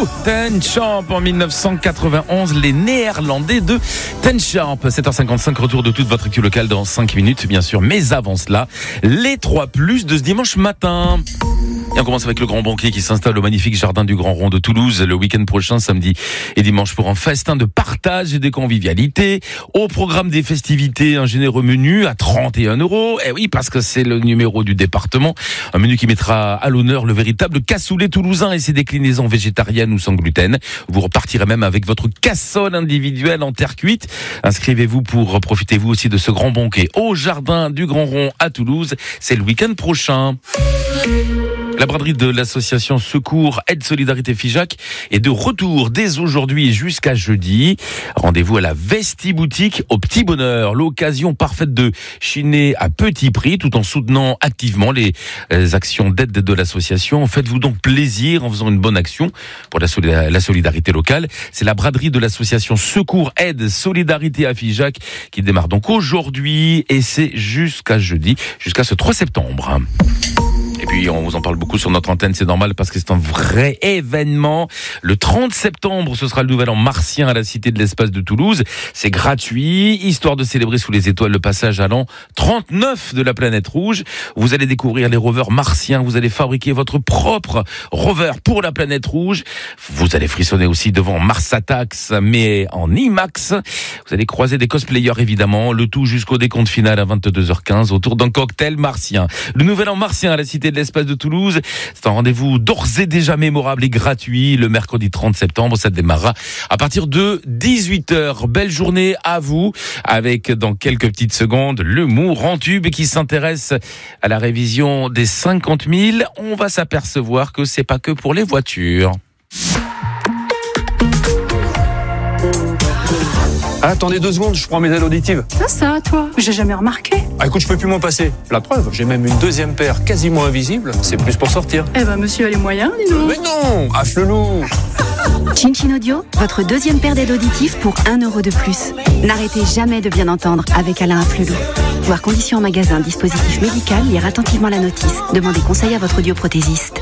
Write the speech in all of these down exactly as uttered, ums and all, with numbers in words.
Ten Champ en dix-neuf cent quatre-vingt-onze, les Néerlandais de Ten Champ. sept heures cinquante-cinq, retour de toute votre actu locale dans cinq minutes, bien sûr. Mais avant cela, les trois plus de ce dimanche matin. Et on commence avec le Grand Banquet qui s'installe au magnifique jardin du Grand Rond de Toulouse le week-end prochain, samedi et dimanche, pour un festin de partage et de convivialité. Au programme des festivités, un généreux menu à trente et un euros. Eh oui, parce que c'est le numéro du département. Un menu qui mettra à l'honneur le véritable cassoulet toulousain et ses déclinaisons végétariennes ou sans gluten. Vous repartirez même avec votre cassole individuelle en terre cuite. Inscrivez-vous pour profiter vous aussi de ce Grand Banquet au jardin du Grand Rond à Toulouse. C'est le week-end prochain. La braderie de l'association Secours Aide Solidarité Figeac est de retour dès aujourd'hui et jusqu'à jeudi. Rendez-vous à la Vesti Boutique au Petit Bonheur. L'occasion parfaite de chiner à petit prix tout en soutenant activement les actions d'aide de l'association. Faites-vous donc plaisir en faisant une bonne action pour la solidarité locale. C'est la braderie de l'association Secours Aide Solidarité à Figeac qui démarre donc aujourd'hui et c'est jusqu'à jeudi, jusqu'à ce trois septembre. Et puis on vous en parle beaucoup sur notre antenne, c'est normal parce que c'est un vrai événement. Le trente septembre, ce sera le nouvel an martien à la Cité de l'Espace de Toulouse. C'est gratuit, histoire de célébrer sous les étoiles le passage à l'an trente-neuf de la planète rouge. Vous allez découvrir les rovers martiens, vous allez fabriquer votre propre rover pour la planète rouge. Vous allez frissonner aussi devant Mars Attacks, mais en IMAX. Vous allez croiser des cosplayers évidemment, le tout jusqu'au décompte final à vingt-deux heures quinze autour d'un cocktail martien. Le nouvel an martien à la Cité de l'Espace de Toulouse, c'est un rendez-vous d'ores et déjà mémorable et gratuit le mercredi trente septembre. Ça démarrera à partir de dix-huit heures. Belle journée à vous, avec dans quelques petites secondes le mourant tube qui s'intéresse à la révision des cinquante mille. On va s'apercevoir que c'est pas que pour les voitures. Ah, attendez deux secondes, je prends mes ailes auditives. Ça, ça, toi, j'ai jamais remarqué. Ah, écoute, je peux plus m'en passer. La preuve, j'ai même une deuxième paire quasiment invisible. C'est plus pour sortir. Eh ben, monsieur a les moyens, dis donc. Mais non, affle-loup. Chin Chin Audio, votre deuxième paire d'aides auditives pour un euro de plus. N'arrêtez jamais de bien entendre avec Alain Afflelou. Voir conditions en magasin, dispositif médical, lire attentivement la notice. Demandez conseil à votre audioprothésiste.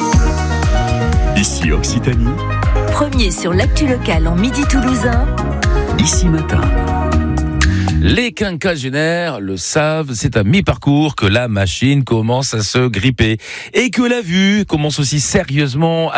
Ici Occitanie. Premier sur l'actu locale en midi toulousain. Ici Matin. Les quinquagénaires le savent, c'est à mi-parcours que la machine commence à se gripper et que la vue commence aussi sérieusement à